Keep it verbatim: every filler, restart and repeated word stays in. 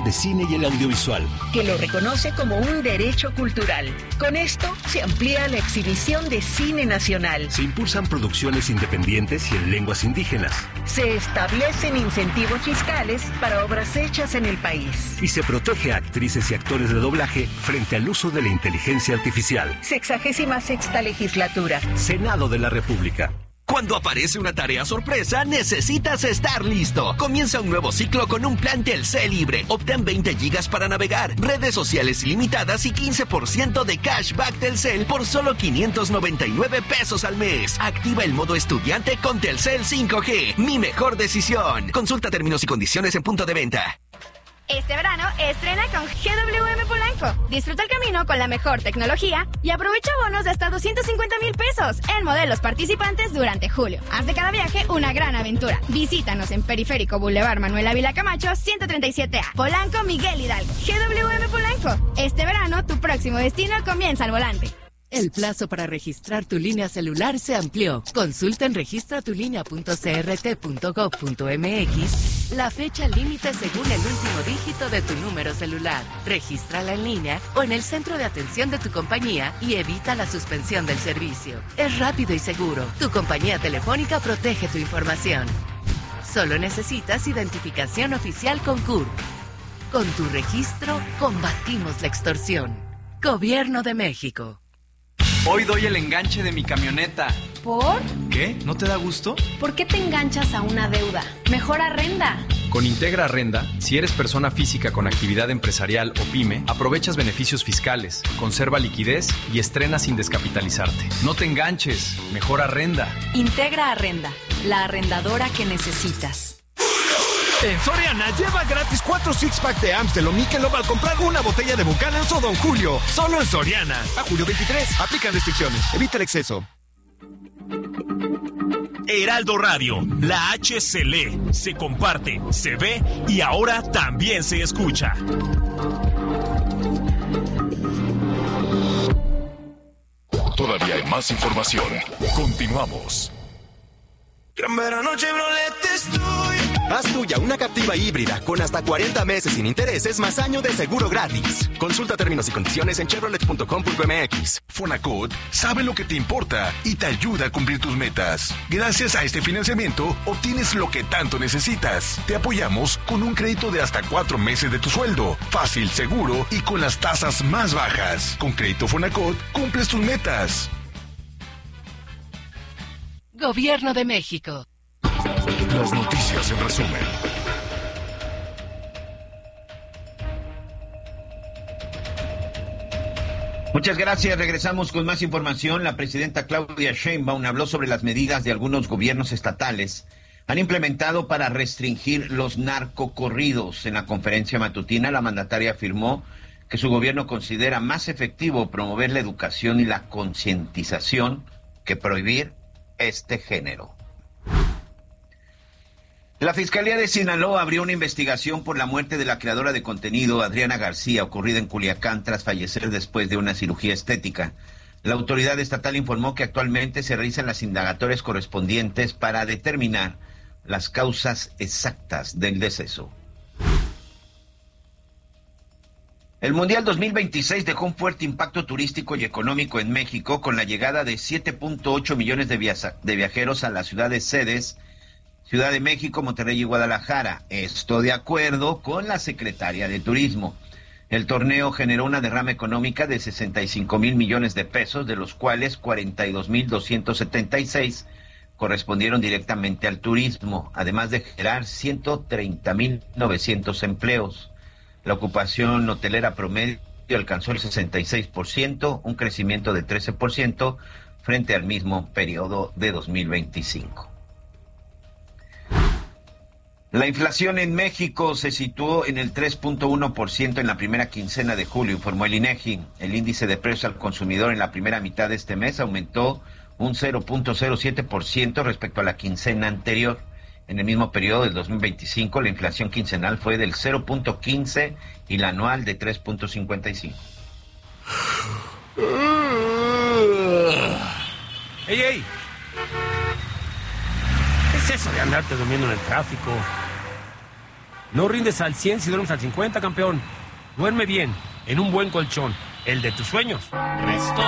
de cine y el audiovisual, que lo reconoce como un derecho cultural. Con esto se amplía la exhibición de cine nacional. Se impulsan producciones independientes y en lenguas indígenas. Se establecen incentivos fiscales para obras hechas en el país. Y se protege a actrices y actores de doblaje frente al uso de la inteligencia artificial. Sexagésima sexta legislatura. Senado de la República. Cuando aparece una tarea sorpresa, necesitas estar listo. Comienza un nuevo ciclo con un plan Telcel libre. Obtén veinte gigas para navegar, redes sociales ilimitadas y quince por ciento de cashback Telcel por solo quinientos noventa y nueve pesos al mes. Activa el modo estudiante con Telcel cinco G. Mi mejor decisión. Consulta términos y condiciones en punto de venta. Este verano estrena con G W M Polanco. Disfruta el camino con la mejor tecnología y aprovecha bonos de hasta doscientos cincuenta mil pesos en modelos participantes durante julio. Haz de cada viaje una gran aventura. Visítanos en Periférico Boulevard Manuel Ávila Camacho, ciento treinta y siete A. Polanco, Miguel Hidalgo. G W M Polanco. Este verano tu próximo destino comienza al volante. El plazo para registrar tu línea celular se amplió. Consulta en registratulinea punto c r t punto gov punto m x la fecha límite según el último dígito de tu número celular. Regístrala en línea o en el centro de atención de tu compañía y evita la suspensión del servicio. Es rápido y seguro. Tu compañía telefónica protege tu información. Solo necesitas identificación oficial con C U R. Con tu registro, combatimos la extorsión. Gobierno de México. Hoy doy el enganche de mi camioneta. ¿Por? ¿Qué? ¿No te da gusto? ¿Por qué te enganchas a una deuda? Mejor arrenda. Con Integra Arrenda, si eres persona física con actividad empresarial o pyme, aprovechas beneficios fiscales, conserva liquidez y estrena sin descapitalizarte. No te enganches, mejor arrenda. Integra Arrenda, la arrendadora que necesitas. En Soriana, lleva gratis cuatro six-pack de Amstel o Michelob al comprar una botella de Buchanan's o Don Julio. Solo en Soriana. A julio veintitrés. Aplican restricciones. Evita el exceso. Heraldo Radio. La H se lee, se comparte, se ve y ahora también se escucha. Todavía hay más información. Continuamos. Gran verano Chevrolet estoy. Haz tuya una Captiva híbrida con hasta cuarenta meses sin intereses más año de seguro gratis. Consulta términos y condiciones en chevrolet punto com punto m x. Fonacot sabe lo que te importa y te ayuda a cumplir tus metas. Gracias a este financiamiento obtienes lo que tanto necesitas. Te apoyamos con un crédito de hasta cuatro meses de tu sueldo. Fácil, seguro y con las tasas más bajas. Con crédito Fonacot cumples tus metas. Gobierno de México. Las noticias en resumen. Muchas gracias. Regresamos con más información. La presidenta Claudia Sheinbaum habló sobre las medidas de algunos gobiernos estatales han implementado para restringir los narcocorridos. En la conferencia matutina, la mandataria afirmó que su gobierno considera más efectivo promover la educación y la concientización que prohibir este género. La Fiscalía de Sinaloa abrió una investigación por la muerte de la creadora de contenido, Adriana García, ocurrida en Culiacán tras fallecer después de una cirugía estética. La autoridad estatal informó que actualmente se realizan las indagatorias correspondientes para determinar las causas exactas del deceso. El Mundial dos mil veintiséis dejó un fuerte impacto turístico y económico en México con la llegada de siete punto ocho millones de, via- de viajeros a las ciudades sedes, Ciudad de México, Monterrey y Guadalajara. Esto de acuerdo con la secretaria de Turismo. El torneo generó una derrama económica de sesenta y cinco mil millones de pesos, de los cuales cuarenta y dos mil doscientos setenta y seis correspondieron directamente al turismo, además de generar ciento treinta mil novecientos empleos. La ocupación hotelera promedio alcanzó el sesenta y seis por ciento, un crecimiento de trece por ciento frente al mismo periodo de dos mil veinticinco. La inflación en México se situó en el tres punto uno por ciento en la primera quincena de julio, informó el INEGI. El índice de precios al consumidor en la primera mitad de este mes aumentó un cero punto cero siete por ciento respecto a la quincena anterior. En el mismo periodo del dos mil veinticinco, la inflación quincenal fue del cero punto quince y la anual de tres punto cincuenta y cinco. ¡Ey, ey! ¿Qué es eso de andarte durmiendo en el tráfico? No rindes al cien si duermes al cincuenta, campeón. Duerme bien, en un buen colchón, el de tus sueños. Restón